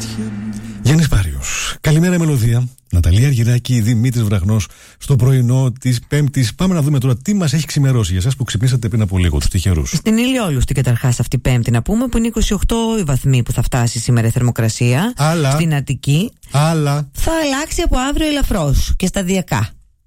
Γιάννης Πάριος. Καλημέρα, Μελωδία. Ναταλία Αργυράκη, Δημήτρης Βραχνός στο πρωινό της Πέμπτης. Πάμε να δούμε τώρα τι μας έχει ξημερώσει για εσάς που ξυπνήσατε πριν από λίγο, τους τυχερούς. Στην Ηλιόλουστη καταρχάς αυτή Πέμπτη να πούμε, που είναι 28 οι βαθμοί που θα φτάσει σήμερα η θερμοκρασία. Αλλά, στην Αττική. Αλλά θα αλλάξει από αύριο ελαφρώς και σταδιακά.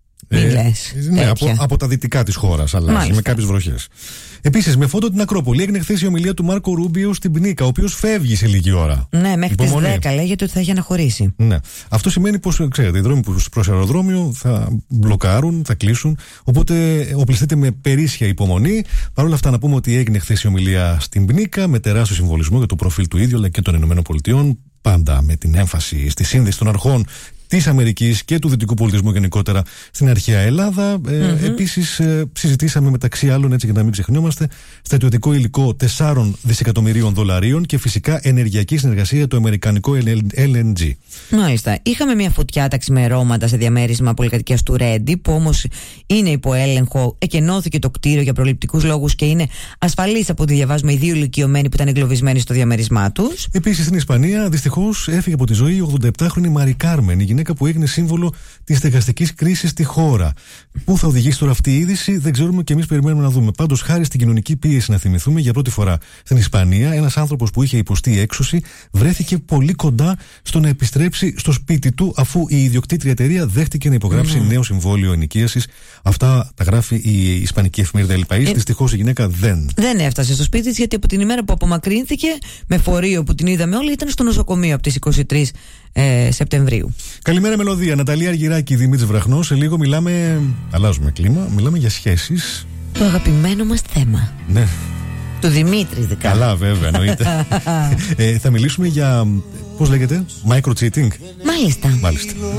Ναι, από τα δυτικά της χώρας αλλάζει με κάποιες βροχές. Επίσης, με φόντο την Ακρόπολη, έγινε χθες η ομιλία του Μάρκο Ρούμπιο στην Πνίκα, ο οποίος φεύγει σε λίγη ώρα. Ναι, μέχρι τις 10 λέγεται ότι θα έχει αναχωρήσει. Ναι. Αυτό σημαίνει πως, ξέρετε, οι δρόμοι προς αεροδρόμιο θα μπλοκάρουν, θα κλείσουν. Οπότε, οπλιστείτε με περίσσια υπομονή. Παρ' όλα αυτά, να πούμε ότι έγινε χθες η ομιλία στην Πνίκα με τεράστιο συμβολισμό για το προφίλ του ίδιου αλλά και των ΗΠΑ. Πάντα με την έμφαση στη σύνδεση των αρχών της Αμερικής και του δυτικού πολιτισμού γενικότερα στην αρχαία Ελλάδα. Επίσης, συζητήσαμε μεταξύ άλλων, έτσι για να μην ξεχνιόμαστε, στρατιωτικό υλικό 4 δισεκατομμυρίων δολαρίων και φυσικά ενεργειακή συνεργασία το αμερικανικό LNG. Μάλιστα. Είχαμε μια φωτιά τα ξημερώματα σε διαμέρισμα πολυκατοικίας του Ρέντι, που όμως είναι υπό έλεγχο, εκενώθηκε το κτίριο για προληπτικούς λόγους και είναι ασφαλής από ό,τι διαβάζουμε οι 2 ηλικιωμένοι που ήταν εγκλωβισμένοι στο διαμέρισμά τους. Επίσης, στην Ισπανία, δυστυχώς έφυγε από τη ζωή η 87χρονη Μαρι Κάρμεν, γυναίκα που έγινε σύμβολο της στεγαστικής κρίσης στη χώρα. Πού θα οδηγήσει τώρα αυτή η είδηση, δεν ξέρουμε και εμείς περιμένουμε να δούμε. Πάντως, χάρη στην κοινωνική πίεση, να θυμηθούμε, για πρώτη φορά στην Ισπανία, ένας άνθρωπος που είχε υποστεί έξωση βρέθηκε πολύ κοντά στο να επιστρέψει στο σπίτι του, αφού η ιδιοκτήτρια εταιρεία δέχτηκε να υπογράψει νέο συμβόλαιο ενοικίασης. Αυτά τα γράφει η ισπανική εφημερίδα El País. Δυστυχώς η γυναίκα δεν έφτασε στο σπίτι της, γιατί από την ημέρα που απομακρύνθηκε, με φορείο που την είδαμε όλοι, ήταν στο νοσοκομείο από τις 23 Σεπτεμβρίου. Καλημέρα, Μελωδία. Ναταλία Αργυράκη, Δημήτρης Βραχνός. Σε λίγο αλλάζουμε κλίμα, μιλάμε για σχέσεις. Το αγαπημένο μας θέμα. Ναι. Του Δημήτρη, ειδικά. Καλά, βέβαια, εννοείται. Θα μιλήσουμε για, πώς λέγεται, micro cheating. Μάλιστα.